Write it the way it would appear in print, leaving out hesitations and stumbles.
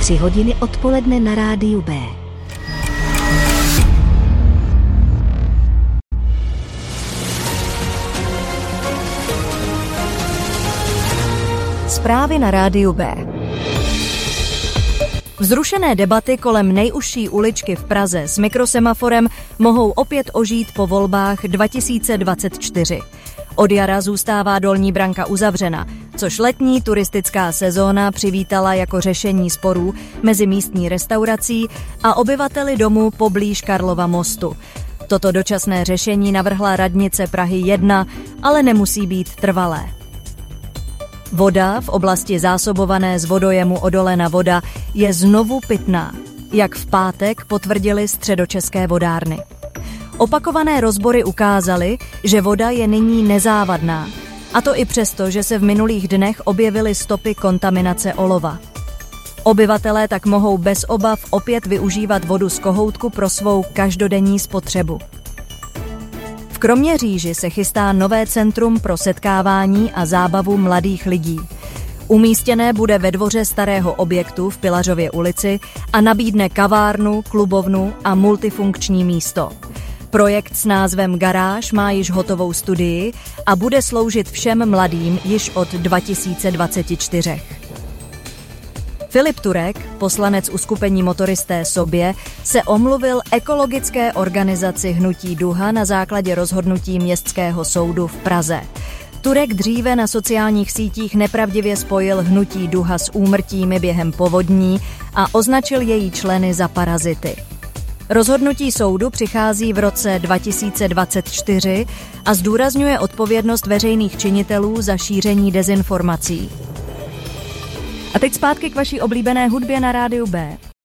3 hodiny odpoledne na rádiu B. Zprávy na rádiu B. Vzrušené debaty kolem nejužší uličky v Praze s mikrosemaforem mohou opět ožít po volbách 2024. Od jara zůstává Dolní branka uzavřena, což letní turistická sezóna přivítala jako řešení sporů mezi místní restaurací a obyvateli domu poblíž Karlova mostu. Toto dočasné řešení navrhla radnice Prahy 1, ale nemusí být trvalé. Voda v oblasti zásobované z vodojemu Odolena voda je znovu pitná, jak v pátek potvrdili středočeské vodárny. Opakované rozbory ukázaly, že voda je nyní nezávadná, a to i přesto, že se v minulých dnech objevily stopy kontaminace olova. Obyvatelé tak mohou bez obav opět využívat vodu z kohoutku pro svou každodenní spotřebu. V Kroměříži se chystá nové centrum pro setkávání a zábavu mladých lidí. Umístěné bude ve dvoře starého objektu v Pilařově ulici a nabídne kavárnu, klubovnu a multifunkční místo. Projekt s názvem Garáž má již hotovou studii a bude sloužit všem mladým již od 2024. Filip Turek, poslanec uskupení Motoristé Sobě, se omluvil ekologické organizaci Hnutí Duha na základě rozhodnutí Městského soudu v Praze. Turek dříve na sociálních sítích nepravdivě spojil Hnutí Duha s úmrtími během povodní a označil její členy za parazity. Rozhodnutí soudu přichází v roce 2024 a zdůrazňuje odpovědnost veřejných činitelů za šíření dezinformací. A teď zpátky k vaší oblíbené hudbě na rádiu B.